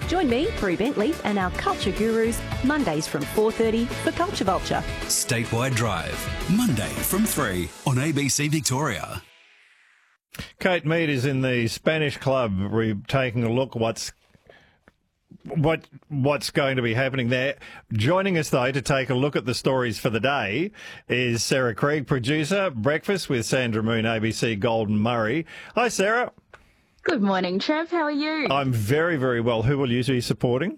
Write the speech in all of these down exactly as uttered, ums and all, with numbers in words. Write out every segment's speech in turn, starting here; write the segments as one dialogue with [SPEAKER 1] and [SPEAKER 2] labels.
[SPEAKER 1] Join me, Prue Bentley, and our culture gurus Mondays from four thirty for Culture Vulture.
[SPEAKER 2] Statewide Drive, Monday from three on A B C Victoria.
[SPEAKER 3] Kate Mead is in the Spanish Club. We're taking a look what's what what's going to be happening there. Joining us, though, to take a look at the stories for the day is Sarah Krieg, producer, Breakfast with Sandra Moon, A B C Golden Murray. Hi, Sarah.
[SPEAKER 4] Good morning, Trev. How are you?
[SPEAKER 3] I'm very, very well. Who will you be supporting?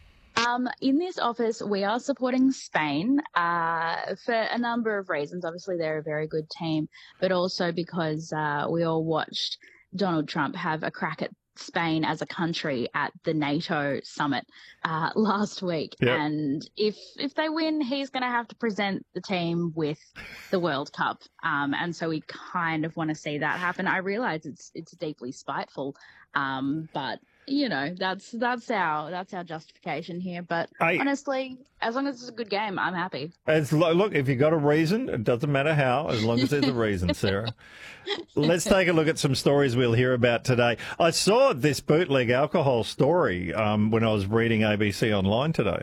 [SPEAKER 4] Um, in this office, we are supporting Spain uh, for a number of reasons. Obviously, they're a very good team, but also because uh, we all watched Donald Trump have a crack at Spain as a country at the NATO summit uh, last week.
[SPEAKER 3] Yep.
[SPEAKER 4] And if if they win, he's going to have to present the team with the World Cup. Um, and so we kind of want to see that happen. I realize it's it's deeply spiteful, um, but you know, that's that's our that's our justification here. But
[SPEAKER 3] I,
[SPEAKER 4] honestly, as long as it's a good game, I'm happy.
[SPEAKER 3] As look, if you got a reason, it doesn't matter how, as long as there's a reason, Sarah. Let's take a look at some stories we'll hear about today. I saw this bootleg alcohol story um, when I was reading A B C Online today.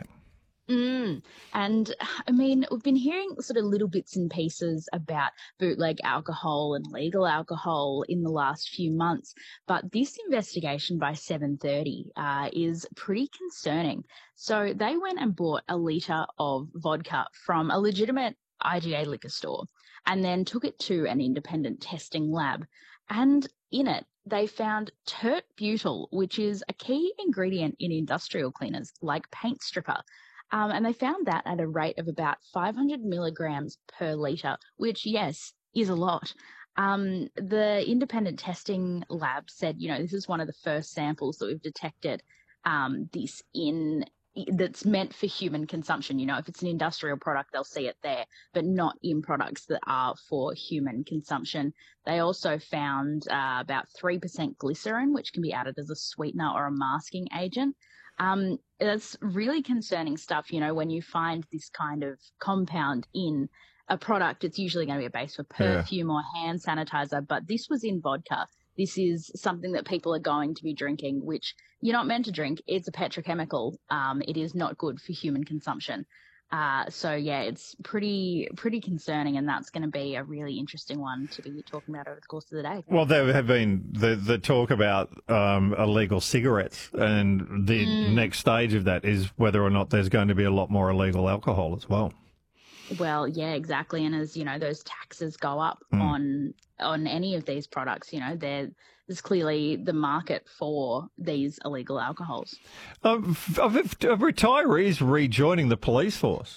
[SPEAKER 4] Mm. And I mean, we've been hearing sort of little bits and pieces about bootleg alcohol and legal alcohol in the last few months, but this investigation by seven thirty uh, is pretty concerning. So they went and bought a litre of vodka from a legitimate I G A liquor store and then took it to an independent testing lab. And in it, they found tert butyl, which is a key ingredient in industrial cleaners like paint stripper. Um, and they found that at a rate of about five hundred milligrams per litre, which, yes, is a lot. Um, the independent testing lab said, you know, this is one of the first samples that we've detected um, this in that's meant for human consumption. You know, if it's an industrial product, they'll see it there, but not in products that are for human consumption. They also found uh, about three percent glycerin, which can be added as a sweetener or a masking agent. Um, that's really concerning stuff. You know, when you find this kind of compound in a product, it's usually going to be a base for perfume yeah. or hand sanitizer, but this was in vodka. This is something that people are going to be drinking, which you're not meant to drink. It's a petrochemical. Um, it is not good for human consumption. Uh, so, yeah, it's pretty pretty concerning, and that's going to be a really interesting one to be talking about over the course of the day.
[SPEAKER 3] Well, there have been the, the talk about um, illegal cigarettes, and the mm. next stage of that is whether or not there's going to be a lot more illegal alcohol as well.
[SPEAKER 4] Well, yeah, exactly. And as, you know, those taxes go up mm. on on any of these products, you know, there, there's clearly the market for these illegal alcohols. Um,
[SPEAKER 3] of, of retirees rejoining the police force.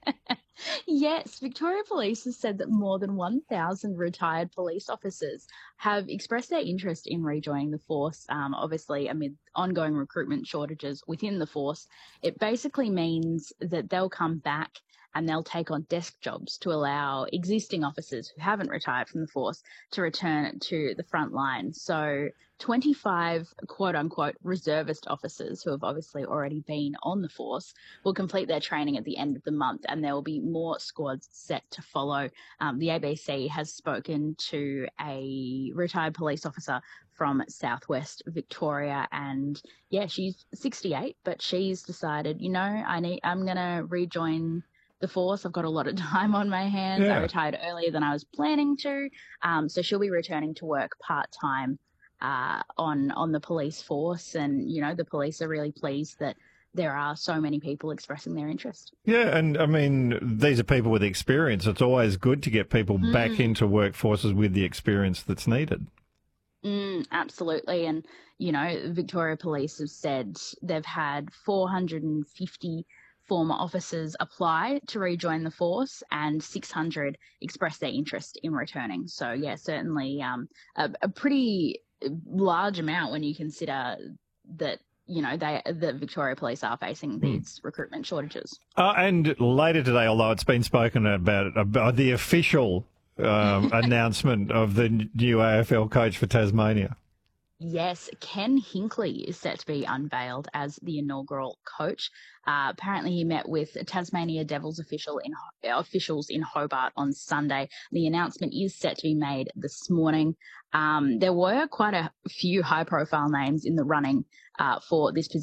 [SPEAKER 4] Yes, Victoria Police has said that more than one thousand retired police officers have expressed their interest in rejoining the force, um, obviously amid ongoing recruitment shortages within the force. It basically means that they'll come back and they'll take on desk jobs to allow existing officers who haven't retired from the force to return to the front line. So twenty-five quote-unquote reservist officers who have obviously already been on the force will complete their training at the end of the month, and there will be more squads set to follow. Um, the A B C has spoken to a retired police officer from Southwest Victoria, and yeah, she's sixty-eight, but she's decided, you know, I need, I'm going to rejoin the force. I've got a lot of time on my hands. Yeah. I retired earlier than I was planning to. Um, so she'll be returning to work part-time uh, on on the police force. And, you know, the police are really pleased that there are so many people expressing their interest.
[SPEAKER 3] Yeah, and I mean, these are people with experience. It's always good to get people mm. back into workforces with the experience that's needed.
[SPEAKER 4] Mm, absolutely. And, you know, Victoria Police have said they've had four hundred fifty former officers apply to rejoin the force, and six hundred express their interest in returning. So, yeah, certainly um, a, a pretty large amount when you consider that, you know, they the Victoria Police are facing these mm. recruitment shortages.
[SPEAKER 3] Uh, and later today, although it's been spoken about, about the official um, announcement of the new A F L coach for Tasmania.
[SPEAKER 4] Yes, Ken Hinkley is set to be unveiled as the inaugural coach. Uh, apparently, he met with Tasmania Devils official in, officials in Hobart on Sunday. The announcement is set to be made this morning. Um, there were quite a few high-profile names in the running uh, for this position.